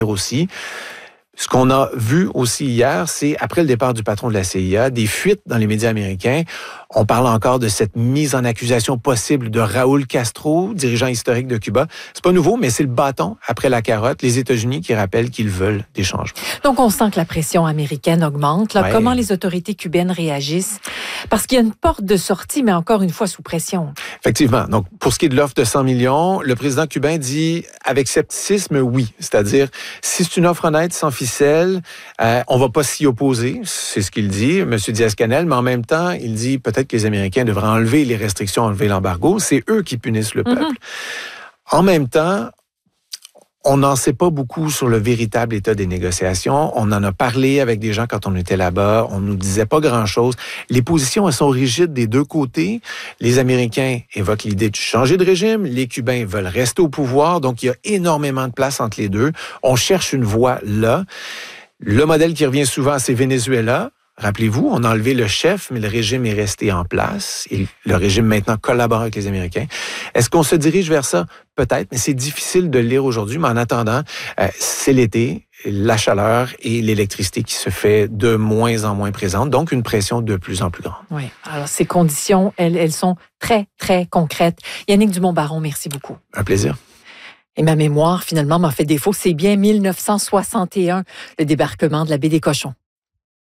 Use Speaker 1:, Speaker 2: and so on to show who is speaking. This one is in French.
Speaker 1: aussi. Ce qu'on a vu aussi hier, c'est, après le départ du patron de la CIA, des fuites dans les médias américains. On parle encore de cette mise en accusation possible de Raúl Castro, dirigeant historique de Cuba. C'est pas nouveau, mais c'est le bâton après la carotte. Les États-Unis qui rappellent qu'ils veulent des changements.
Speaker 2: Donc, on sent que la pression américaine augmente. Là,
Speaker 1: Ouais.
Speaker 2: Comment les autorités cubaines réagissent? Parce qu'il y a une porte de sortie, mais encore une fois sous pression.
Speaker 1: Effectivement. Donc, pour ce qui est de l'offre de 100 millions, le président cubain dit avec scepticisme oui. C'est-à-dire, si c'est une offre honnête, sans ficelle, on va pas s'y opposer. C'est ce qu'il dit, M. Diaz-Canel. Mais en même temps, il dit peut-être que les Américains devraient enlever les restrictions, enlever l'embargo. C'est eux qui punissent le peuple. En même temps, on n'en sait pas beaucoup sur le véritable état des négociations. On en a parlé avec des gens quand on était là-bas. On nous disait pas grand-chose. Les positions, elles sont rigides des deux côtés. Les Américains évoquent l'idée de changer de régime. Les Cubains veulent rester au pouvoir. Donc, il y a énormément de place entre les deux. On cherche une voie là. Le modèle qui revient souvent, c'est Venezuela. Rappelez-vous, on a enlevé le chef, mais le régime est resté en place. Et le régime maintenant collabore avec les Américains. Est-ce qu'on se dirige vers ça? Peut-être, mais c'est difficile de le lire aujourd'hui. Mais en attendant, c'est l'été, la chaleur et l'électricité qui se fait de moins en moins présente. Donc, une pression de plus en plus grande.
Speaker 2: Oui. Alors, ces conditions, elles sont très, très concrètes. Yannick Dumont-Baron, merci beaucoup.
Speaker 1: Un plaisir.
Speaker 2: Et ma mémoire, finalement, m'a fait défaut. C'est bien 1961, le débarquement de la baie des Cochons.